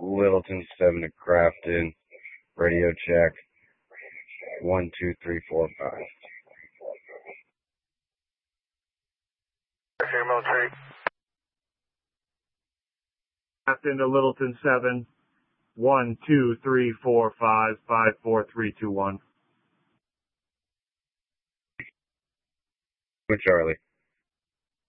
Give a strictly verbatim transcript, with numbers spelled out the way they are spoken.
Littleton seven to Crafton. Radio check. One, two, three, four, five. Military. Crafton to Littleton seven. One, two, three, four, five, five, four, three, two, one. Charlie.